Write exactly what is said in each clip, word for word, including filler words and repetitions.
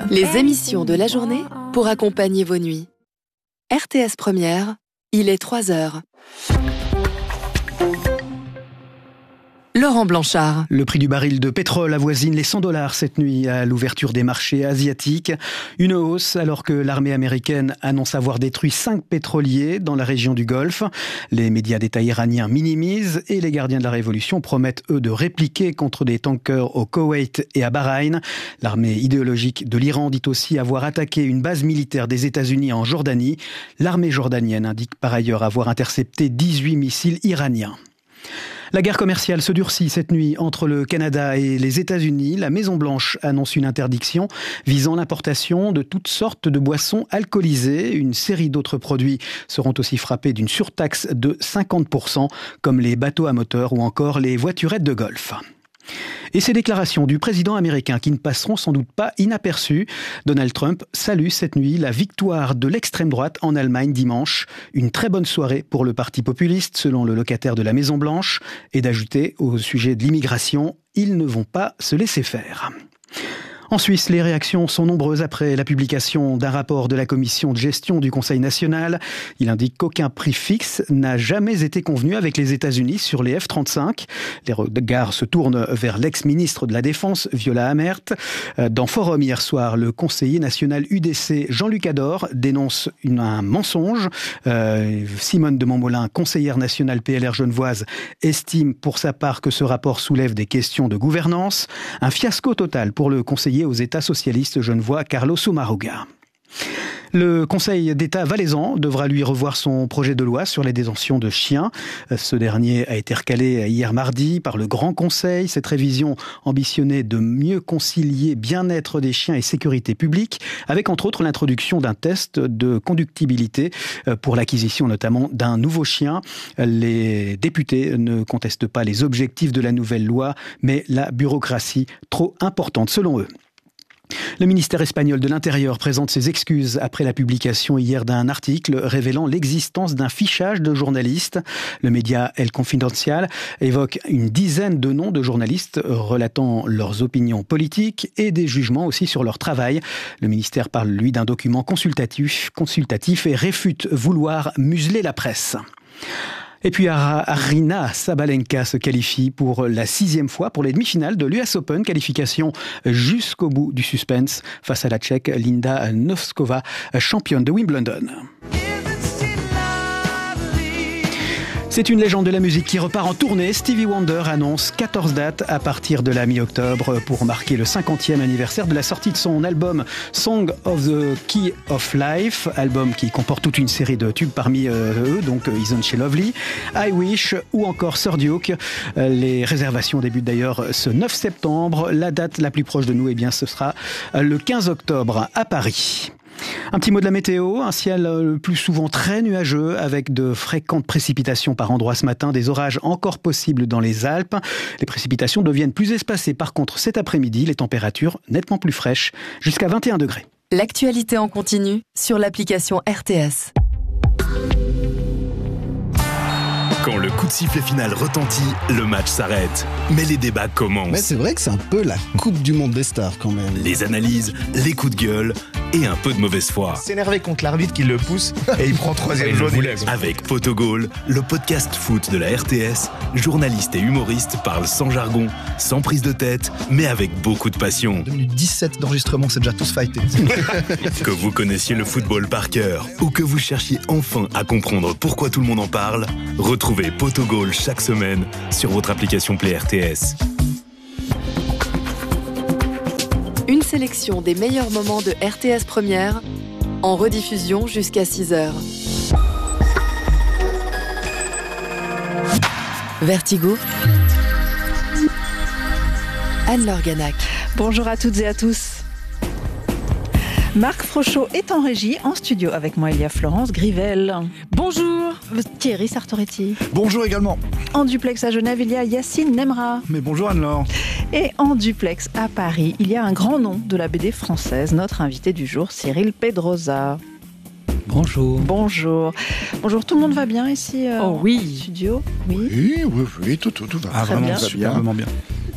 Les émissions de la journée pour accompagner vos nuits. R T S Première, il est trois heures. Laurent Blanchard. Le prix du baril de pétrole avoisine les cent dollars cette nuit à l'ouverture des marchés asiatiques. Une hausse alors que l'armée américaine annonce avoir détruit cinq pétroliers dans la région du Golfe. Les médias d'État iraniens minimisent et les gardiens de la révolution promettent eux de répliquer contre des tankers au Koweït et à Bahreïn. L'armée idéologique de l'Iran dit aussi avoir attaqué une base militaire des États-Unis en Jordanie. L'armée jordanienne indique par ailleurs avoir intercepté dix-huit missiles iraniens. La guerre commerciale se durcit cette nuit entre le Canada et les États-Unis. La Maison-Blanche annonce une interdiction visant l'importation de toutes sortes de boissons alcoolisées. Une série d'autres produits seront aussi frappés d'une surtaxe de cinquante pour cent, comme les bateaux à moteur ou encore les voiturettes de golf. Et ces déclarations du président américain qui ne passeront sans doute pas inaperçues. Donald Trump salue cette nuit la victoire de l'extrême droite en Allemagne dimanche. Une très bonne soirée pour le parti populiste selon le locataire de la Maison-Blanche. Et d'ajouter au sujet de l'immigration, ils ne vont pas se laisser faire. En Suisse, les réactions sont nombreuses après la publication d'un rapport de la commission de gestion du Conseil national. Il indique qu'aucun prix fixe n'a jamais été convenu avec les États-Unis sur les F trente-cinq. Les regards se tournent vers l'ex-ministre de la Défense, Viola Amherd. Dans Forum hier soir, le conseiller national U D C, Jean-Luc Ador, dénonce une, un mensonge. Euh, Simone de Montmolin, conseillère nationale P L R genevoise, estime pour sa part que ce rapport soulève des questions de gouvernance. Un fiasco total pour le conseiller aux États socialistes genevois Carlos Soumaruga. Le Conseil d'État valaisan devra lui revoir son projet de loi sur les détentions de chiens. Ce dernier a été recalé hier mardi par le Grand Conseil. Cette révision ambitionnait de mieux concilier bien-être des chiens et sécurité publique, avec entre autres l'introduction d'un test de conductibilité pour l'acquisition notamment d'un nouveau chien. Les députés ne contestent pas les objectifs de la nouvelle loi, mais la bureaucratie trop importante selon eux. Le ministère espagnol de l'Intérieur présente ses excuses après la publication hier d'un article révélant l'existence d'un fichage de journalistes. Le média El Confidencial évoque une dizaine de noms de journalistes relatant leurs opinions politiques et des jugements aussi sur leur travail. Le ministère parle, lui, d'un document consultatif, consultatif et réfute vouloir museler la presse. Et puis Aryna Sabalenka se qualifie pour la sixième fois pour les demi-finales de l'U S Open, qualification jusqu'au bout du suspense face à la Tchèque Linda Noskova, championne de Wimbledon. C'est une légende de la musique qui repart en tournée. Stevie Wonder annonce quatorze dates à partir de la mi-octobre pour marquer le cinquantième anniversaire de la sortie de son album Song of the Key of Life, album qui comporte toute une série de tubes parmi eux, donc Isn't She Lovely, I Wish ou encore Sir Duke. Les réservations débutent d'ailleurs ce neuf septembre. La date la plus proche de nous, eh bien, ce sera le quinze octobre à Paris. Un petit mot de la météo, un ciel le plus souvent très nuageux avec de fréquentes précipitations par endroits ce matin, des orages encore possibles dans les Alpes. Les précipitations deviennent plus espacées par contre cet après-midi, les températures nettement plus fraîches, jusqu'à vingt et un degrés. L'actualité en continu sur l'application R T S. Quand le coup de sifflet final retentit, le match s'arrête. Mais les débats commencent. Mais c'est vrai que c'est un peu la Coupe du Monde des stars quand même. Les analyses, les coups de gueule et un peu de mauvaise foi. S'énerver contre l'arbitre qui le pousse et il prend troisième jaune. Avec Potogol, le podcast foot de la R T S, journalistes et humoristes parlent sans jargon, sans prise de tête, mais avec beaucoup de passion. deux minutes dix-sept d'enregistrement, c'est déjà tous fighté. Que vous connaissiez le football par cœur ou que vous cherchiez enfin à comprendre pourquoi tout le monde en parle, retrouvez Potogol chaque semaine sur votre application Play R T S. Une sélection des meilleurs moments de R T S Première, en rediffusion jusqu'à six heures. Vertigo, Anne-Laure Ganac. Bonjour à toutes et à tous. Marc Frochot est en régie, en studio avec moi, il y a Florence Grivel. Bonjour. Thierry Sartoretti. Bonjour également. En duplex à Genève, il y a Yacine Nemra. Mais bonjour Anne-Laure. Et en duplex à Paris, il y a un grand nom de la B D française, notre invité du jour, Cyril Pedrosa. Bonjour. Bonjour. Bonjour, tout le monde va bien ici euh, Oh oui. en studio? Oui, oui, oui, oui tout, tout, tout va. Ah, vraiment bien. superbement bien.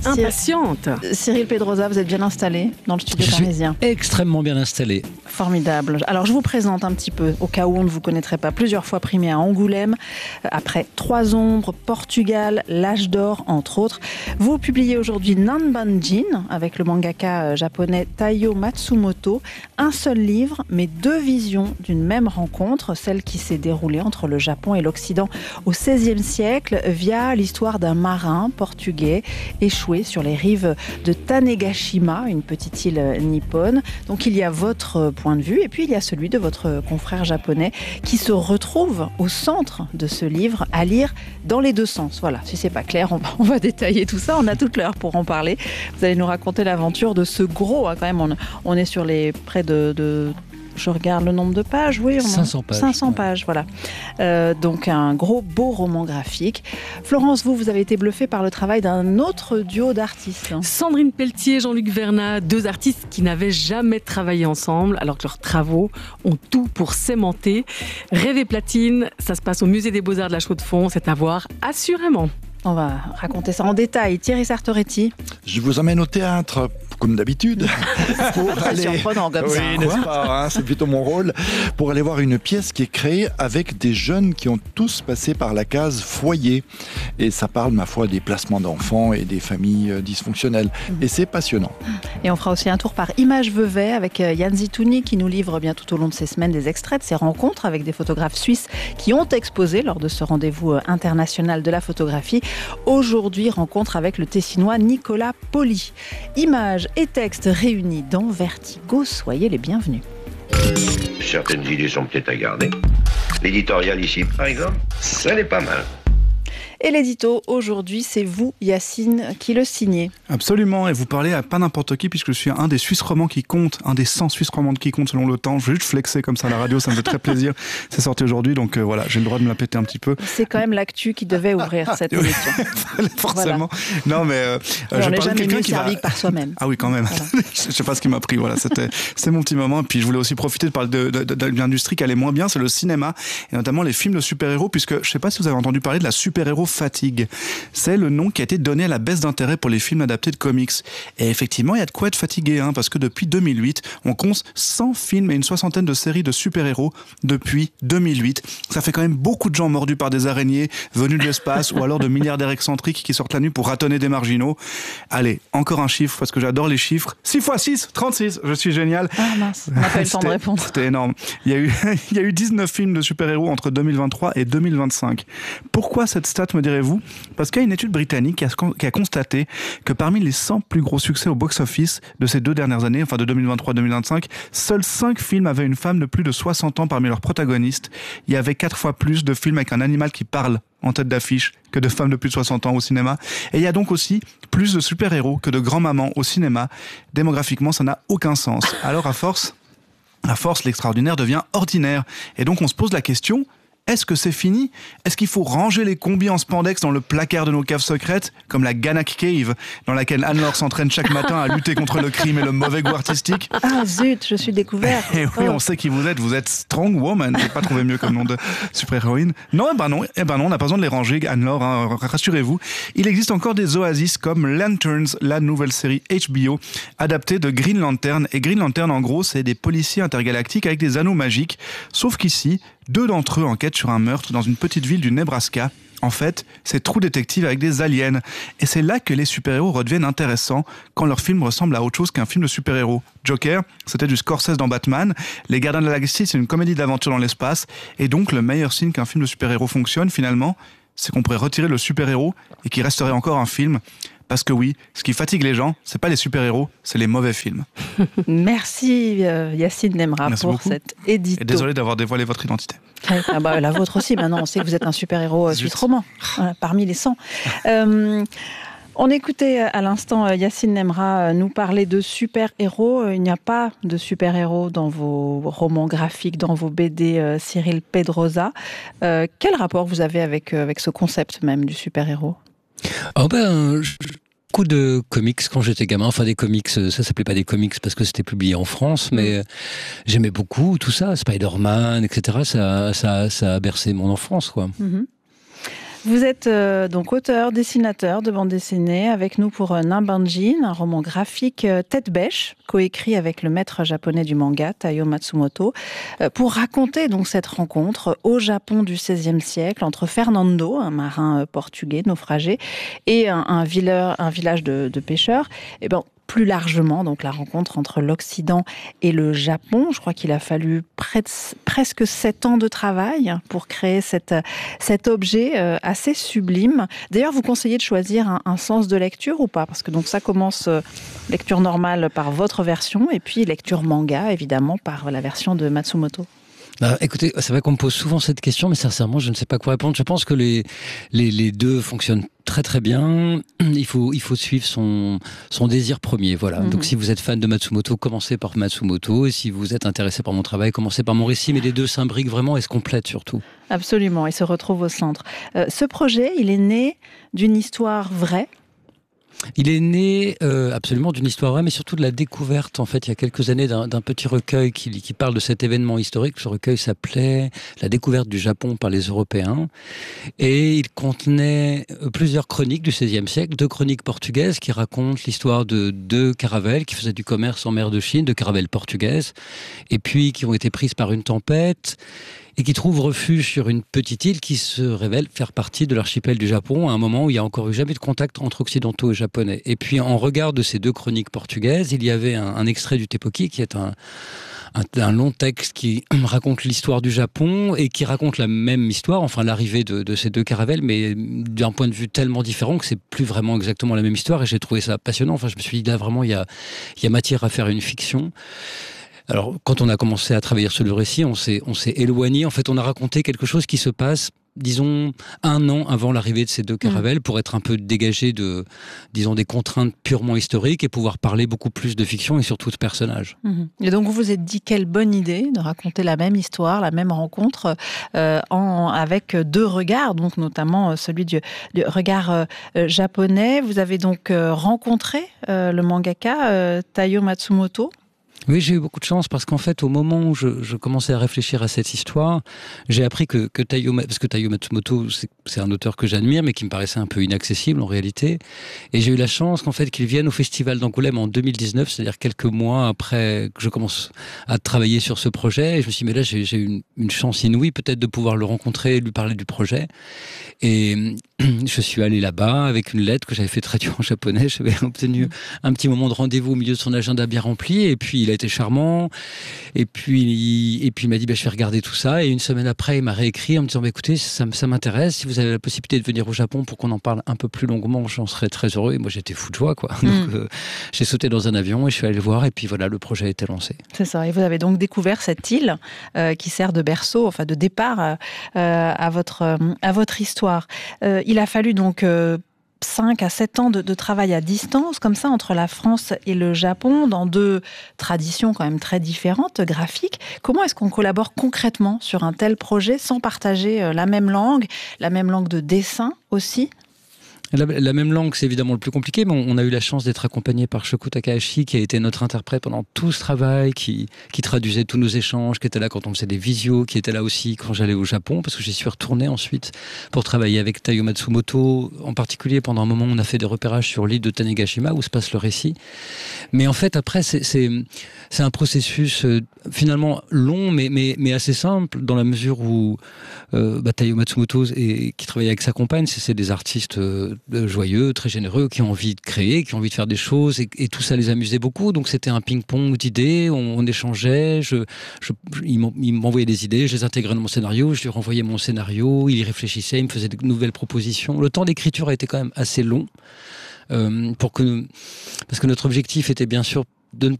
impatiente. Cyril Pedrosa, vous êtes bien installé dans le studio Je suis parisien. extrêmement bien installé. Formidable. Alors je vous présente un petit peu, au cas où on ne vous connaîtrait pas, plusieurs fois primé à Angoulême, après Trois ombres, Portugal, L'âge d'or, entre autres. Vous publiez aujourd'hui Nanbanjin, avec le mangaka japonais Taiyo Matsumoto. Un seul livre, mais deux visions d'une même rencontre, celle qui s'est déroulée entre le Japon et l'Occident au seizième siècle, via l'histoire d'un marin portugais échoué sur les rives de Tanegashima, une petite île nippone. Donc il y a votre point de vue et puis il y a celui de votre confrère japonais qui se retrouve au centre de ce livre à lire dans les deux sens. Voilà, si c'est pas clair, on va, on va détailler tout ça. On a toute l'heure pour en parler. Vous allez nous raconter l'aventure de ce gros, hein, quand même, on, on est sur les près de... de je regarde le nombre de pages, oui. On cinq cents pages. cinq cents pages, voilà. Euh, donc un gros, beau roman graphique. Florence, vous, vous avez été bluffée par le travail d'un autre duo d'artistes. Sandrine Pelletier et Jean-Luc Vernat, deux artistes qui n'avaient jamais travaillé ensemble, alors que leurs travaux ont tout pour s'aimanter. Rêve et platine, ça se passe au Musée des Beaux-Arts de la Chaux-de-Fonds, c'est à voir assurément. On va raconter ça en détail. Thierry Sartoretti. Je vous emmène au théâtre, comme d'habitude. Pour C'est aller... surprenant comme oui, ça. n'est-ce pas, hein, c'est plutôt mon rôle. Pour aller voir une pièce qui est créée avec des jeunes qui ont tous passé par la case foyer. Et ça parle, ma foi, des placements d'enfants et des familles dysfonctionnelles. Et c'est passionnant. Et on fera aussi un tour par Images Vevey avec Yann Zitouni qui nous livre bien tout au long de ces semaines des extraits de ses rencontres avec des photographes suisses qui ont exposé lors de ce rendez-vous international de la photographie. Aujourd'hui, rencontre avec le Tessinois Nicolas Poli. Images et textes réunis dans Vertigo, soyez les bienvenus. Certaines idées sont peut-être à garder. L'éditorial ici, par exemple, ça n'est pas mal. Et l'édito, aujourd'hui, c'est vous, Yacine, qui le signez. Absolument, et vous parlez à pas n'importe qui, puisque je suis un des Suisses romans qui compte, un des cent Suisses romans qui comptent selon le temps. Je vais juste flexer comme ça à la radio, ça me fait très plaisir. C'est sorti aujourd'hui, donc euh, voilà, j'ai le droit de me la péter un petit peu. C'est quand même l'actu qui devait ouvrir cette émission. Forcément. Voilà. Non, mais euh, on je n'est parle jamais de quelqu'un mieux qui servi va... que par soi-même. Ah oui, quand même. Voilà. Je sais pas ce qui m'a pris. Voilà, c'était c'est mon petit moment. Puis je voulais aussi profiter de parler de, de, de, de l'industrie qui allait moins bien, c'est le cinéma et notamment les films de super-héros, puisque je sais pas si vous avez entendu parler de la super-héros fatigue. C'est le nom qui a été donné à la baisse d'intérêt pour les films adaptés de comics. Et effectivement, il y a de quoi être fatigué, hein, parce que depuis deux mille huit, on compte cent films et une soixantaine de séries de super-héros depuis deux mille huit. Ça fait quand même beaucoup de gens mordus par des araignées, venus de l'espace, ou alors de milliardaires excentriques qui sortent la nuit pour ratonner des marginaux. Allez, encore un chiffre, parce que j'adore les chiffres. six fois six, trente-six, je suis génial. Ah mince, on n'a pas eu le temps de répondre. C'était énorme. Il y a eu, il y a eu dix-neuf films de super-héros entre deux mille vingt-trois et deux mille vingt-cinq. Pourquoi cette stat, me direz-vous ? Parce qu'il y a une étude britannique qui a, qui a constaté que parmi les cent plus gros succès au box-office de ces deux dernières années, enfin de deux mille vingt-trois à deux mille vingt-cinq, seuls cinq films avaient une femme de plus de soixante ans parmi leurs protagonistes. Il y avait quatre fois plus de films avec un animal qui parle en tête d'affiche que de femmes de plus de soixante ans au cinéma. Et il y a donc aussi plus de super-héros que de grands-mamans au cinéma. Démographiquement, ça n'a aucun sens. Alors à force, à force, l'extraordinaire devient ordinaire. Et donc on se pose la question... Est-ce que c'est fini ? Est-ce qu'il faut ranger les combis en spandex dans le placard de nos caves secrètes, comme la Ganak Cave, dans laquelle Anne-Laure s'entraîne chaque matin à lutter contre le crime et le mauvais goût artistique ? Ah zut, je suis découvert. Et oui, on sait qui vous êtes. Vous êtes Strong Woman. J'ai pas trouvé mieux comme nom de super-héroïne. Non, eh ben non, eh ben non, on n'a pas besoin de les ranger, Anne-Laure, hein, rassurez-vous. Il existe encore des oasis comme Lanterns, la nouvelle série H B O, adaptée de Green Lantern. Et Green Lantern, en gros, c'est des policiers intergalactiques avec des anneaux magiques. Sauf qu'ici, deux d'entre eux enquêtent sur un meurtre dans une petite ville du Nebraska. En fait, c'est True Detective avec des aliens. Et c'est là que les super-héros redeviennent intéressants, quand leur film ressemble à autre chose qu'un film de super-héros. Joker, c'était du Scorsese dans Batman. Les Gardiens de la Galaxie, c'est une comédie d'aventure dans l'espace. Et donc, le meilleur signe qu'un film de super-héros fonctionne, finalement, c'est qu'on pourrait retirer le super-héros et qu'il resterait encore un film. Parce que oui, ce qui fatigue les gens, c'est pas les super-héros, c'est les mauvais films. Merci euh, Yacine Nemra Merci pour beaucoup. Cette édito. Et désolé d'avoir dévoilé votre identité. Ah bah, la vôtre aussi, maintenant on sait que vous êtes un super-héros euh, suisse roman, voilà, parmi les cent. Euh, on écoutait à l'instant Yacine Nemra nous parler de super-héros. Il n'y a pas de super-héros dans vos romans graphiques, dans vos B D, euh, Cyril Pedrosa. Euh, quel rapport vous avez avec, avec ce concept même du super-héros ? Oh ben, je... beaucoup de comics quand j'étais gamin, enfin des comics, ça s'appelait pas des comics parce que c'était publié en France, mais mmh. j'aimais beaucoup tout ça, Spider-Man, et cetera. Ça, ça, ça a bercé mon enfance, quoi. Mmh. Vous êtes euh, donc auteur, dessinateur de bande dessinée avec nous pour euh, Nanbanjin, un roman graphique euh, tête bêche, coécrit avec le maître japonais du manga, Taiyo Matsumoto, euh, pour raconter donc cette rencontre au Japon du seizième siècle entre Fernando, un marin euh, portugais naufragé, et un, un, villeur, un village de, de pêcheurs. Et ben, plus largement, donc la rencontre entre l'Occident et le Japon. Je crois qu'il a fallu près de, presque sept ans de travail pour créer cette, cet objet euh, assez sublime. D'ailleurs, vous conseillez de choisir un, un sens de lecture ou pas? Parce que donc ça commence euh, lecture normale par votre version et puis lecture manga, évidemment, par la version de Matsumoto. Bah, écoutez, c'est vrai qu'on me pose souvent cette question, mais sincèrement, je ne sais pas quoi répondre. Je pense que les, les, les deux fonctionnent très très bien. Il faut, il faut suivre son, son désir premier. Voilà. Mm-hmm. Donc si vous êtes fan de Matsumoto, commencez par Matsumoto. Et si vous êtes intéressé par mon travail, commencez par mon récit. Mais les deux s'imbriquent vraiment et se complètent surtout. Absolument, ils se retrouvent au centre. Euh, ce projet, il est né d'une histoire vraie. Il est né euh, absolument d'une histoire vraie, mais surtout de la découverte, en fait, il y a quelques années, d'un, d'un petit recueil qui, qui parle de cet événement historique. Ce recueil s'appelait « La découverte du Japon par les Européens ». Et il contenait plusieurs chroniques du seizième siècle, deux chroniques portugaises qui racontent l'histoire de deux caravelles qui faisaient du commerce en mer de Chine, deux caravelles portugaises, et puis qui ont été prises par une tempête et qui trouvent refuge sur une petite île qui se révèle faire partie de l'archipel du Japon à un moment où il n'y a encore eu jamais de contact entre occidentaux et japonais. Et puis en regard de ces deux chroniques portugaises, il y avait un, un extrait du Tepoki qui est un, un, un long texte qui raconte l'histoire du Japon et qui raconte la même histoire, enfin l'arrivée de, de ces deux caravelles, mais d'un point de vue tellement différent que c'est plus vraiment exactement la même histoire, et j'ai trouvé ça passionnant. Enfin, je me suis dit là vraiment il y a, il y a matière à faire une fiction. Alors, quand on a commencé à travailler sur le récit, on s'est, on s'est éloigné. En fait, on a raconté quelque chose qui se passe, disons, un an avant l'arrivée de ces deux caravelles, mmh. pour être un peu dégagé de, disons, des contraintes purement historiques et pouvoir parler beaucoup plus de fiction et surtout de personnages. Mmh. Et donc, vous vous êtes dit, quelle bonne idée de raconter la même histoire, la même rencontre, euh, en, avec deux regards, donc notamment celui du, du regard euh, japonais. Vous avez donc euh, rencontré euh, le mangaka euh, Taiyo Matsumoto. Oui, j'ai eu beaucoup de chance parce qu'en fait, au moment où je, je commençais à réfléchir à cette histoire, j'ai appris que, que Taiyo, parce que Taiyo Matsumoto, c'est, c'est un auteur que j'admire, mais qui me paraissait un peu inaccessible en réalité. Et j'ai eu la chance qu'en fait, qu'il vienne au Festival d'Angoulême en deux mille dix-neuf, c'est-à-dire quelques mois après que je commence à travailler sur ce projet. Et je me suis dit, mais là, j'ai, j'ai une, une chance inouïe peut-être de pouvoir le rencontrer et lui parler du projet. Et je suis allé là-bas avec une lettre que j'avais fait traduire en japonais. J'avais obtenu un petit moment de rendez-vous au milieu de son agenda bien rempli. Et puis, il a été charmant. Et puis, et puis il m'a dit, bah, je vais regarder tout ça. Et une semaine après, il m'a réécrit en me disant, bah, écoutez, ça, ça m'intéresse. Si vous avez la possibilité de venir au Japon pour qu'on en parle un peu plus longuement, j'en serais très heureux. Et moi, j'étais fou de joie, quoi. Mm. Donc, euh, j'ai sauté dans un avion et je suis allé le voir. Et puis voilà, le projet a été lancé. C'est ça. Et vous avez donc découvert cette île euh, qui sert de berceau, enfin de départ euh, à, votre, euh, à votre histoire. Euh, il a fallu donc euh, cinq à sept ans de, de travail à distance, comme ça, entre la France et le Japon, dans deux traditions quand même très différentes, graphiques. Comment est-ce qu'on collabore concrètement sur un tel projet sans partager euh, la même langue, la même langue de dessin aussi ? La, la même langue, c'est évidemment le plus compliqué, mais on, on a eu la chance d'être accompagné par Shoko Takahashi, qui a été notre interprète pendant tout ce travail, qui, qui traduisait tous nos échanges, qui était là quand on faisait des visios, qui était là aussi quand j'allais au Japon, parce que j'y suis retourné ensuite pour travailler avec Taiyo Matsumoto, en particulier pendant un moment on a fait des repérages sur l'île de Tanegashima, où se passe le récit. Mais en fait, après, c'est, c'est, c'est un processus euh, finalement long, mais, mais, mais assez simple, dans la mesure où euh, bah, Taiyo Matsumoto, et, qui travaille avec sa compagne, c'est, c'est des artistes euh, joyeux, très généreux, qui ont envie de créer, qui ont envie de faire des choses, et, et tout ça les amusait beaucoup. Donc c'était un ping-pong d'idées, on, on échangeait, je, je, il m'envoyait des idées, je les intégrais dans mon scénario, je lui renvoyais mon scénario, il y réfléchissait, il me faisait de nouvelles propositions. Le temps d'écriture a été quand même assez long, euh, pour que, parce que notre objectif était bien sûr de ne